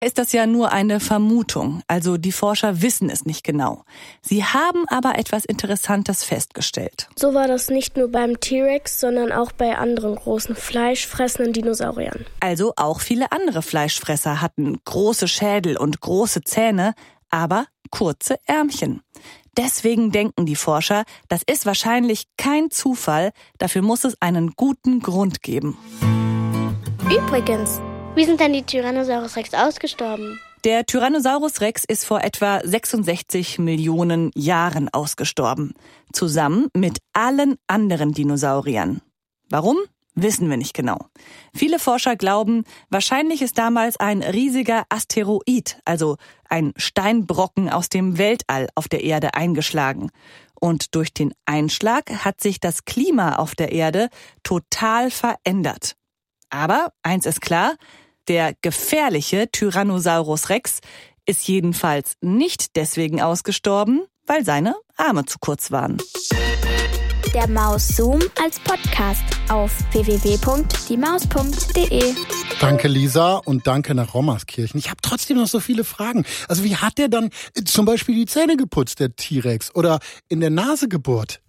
ist das ja nur eine Vermutung, also die Forscher wissen es nicht genau. Sie haben aber etwas Interessantes festgestellt. So war das nicht nur beim T-Rex, sondern auch bei anderen großen fleischfressenden Dinosauriern. Also auch viele andere Fleischfresser hatten große Schädel und große Zähne, aber kurze Ärmchen. Deswegen denken die Forscher, das ist wahrscheinlich kein Zufall, dafür muss es einen guten Grund geben. Übrigens, wie sind denn die Tyrannosaurus Rex ausgestorben? Der Tyrannosaurus Rex ist vor etwa 66 Millionen Jahren ausgestorben. Zusammen mit allen anderen Dinosauriern. Warum? Wissen wir nicht genau. Viele Forscher glauben, wahrscheinlich ist damals ein riesiger Asteroid, also ein Steinbrocken aus dem Weltall auf der Erde eingeschlagen. Und durch den Einschlag hat sich das Klima auf der Erde total verändert. Aber eins ist klar, der gefährliche Tyrannosaurus Rex ist jedenfalls nicht deswegen ausgestorben, weil seine Arme zu kurz waren. Der Maus-Zoom als Podcast auf www.diemaus.de. Danke, Lisa, und danke nach Rommerskirchen. Ich habe trotzdem noch so viele Fragen. Also wie hat der dann zum Beispiel die Zähne geputzt, der T-Rex, oder in der Nase gebohrt?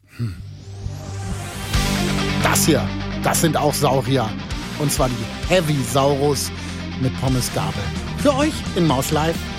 Das hier, das sind auch Saurier. Und zwar die Heavisaurus mit Pommesgabel. Für euch in Maus Live.